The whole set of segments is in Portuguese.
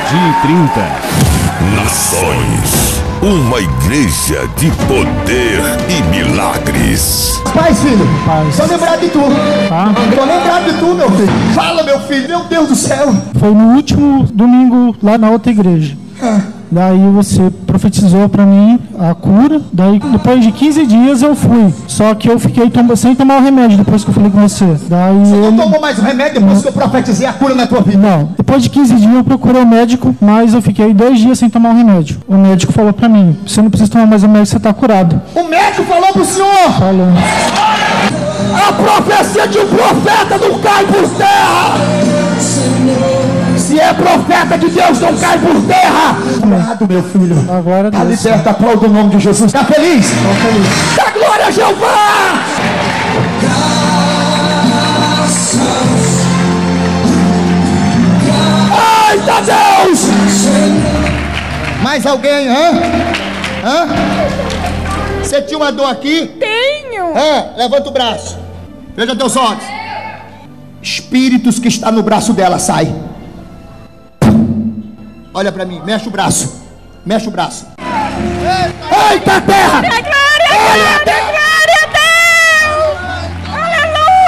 Medir-30. Nações, uma igreja de poder e milagres. Pai, filho, Paz. tô lembrado de tu. Tá? Tô lembrado de tu, meu filho. Fala, meu filho, meu Deus do céu. Foi no último domingo lá na outra igreja. Daí você profetizou pra mim a cura. Daí depois de 15 dias eu fui. Só que eu fiquei sem tomar o remédio depois que eu falei com você. Daí Você não ele... tomou mais o remédio depois que eu profetizei a cura na tua vida? Não, depois de 15 dias eu procurei o médico, mas eu fiquei 2 dias sem tomar o remédio. O médico falou pra mim: você não precisa tomar mais o remédio, você tá curado. O médico falou pro senhor. Falou. A profecia de um profeta não cai por terra. Se é profeta de Deus, não cai por terra. Obrigado, meu filho. A glória a Tá Deus. liberto, aplauda o nome de Jesus. Tá feliz? Tô feliz. Dá glória a Jeová. Eita Deus! Mais alguém, hã? Você tinha uma dor aqui? Tenho. Levanta o braço. Veja teus olhos. Espíritos que está no braço dela, sai. Olha pra mim, mexe o braço. Mexe o braço. Eita terra! Glória, glória, glória a Deus!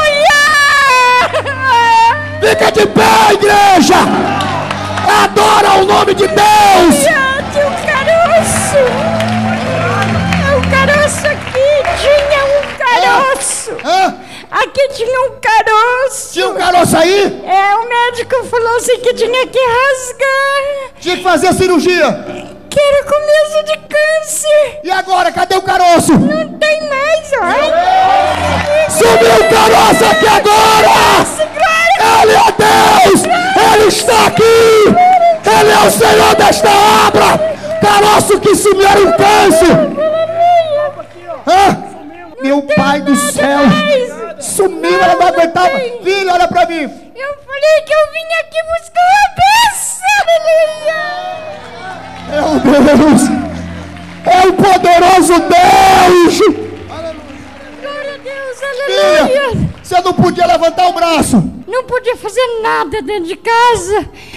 Aleluia! Fica de pé, igreja! Adora o nome de Deus! Tinha um caroço! O caroço aqui tinha um caroço! Aqui tinha um caroço! Tinha um caroço aí? O médico falou assim que tinha que rasgar! Tinha que fazer a cirurgia! Que era começo de câncer! E agora, cadê o caroço? Não tem mais, olha! Subiu o caroço aqui agora! Ele é Deus! Ele está aqui! Ele é o Senhor desta obra! Caroço que sumiu era um câncer! Meu pai do céu! Sumiu, ela não aguentava! Filho, olha pra mim! Eu falei que eu vim aqui buscar uma bênção! Aleluia! Meu Deus! É o poderoso Deus! Glória a Deus, Filha, aleluia! você não podia levantar o braço! Não podia fazer nada dentro de casa.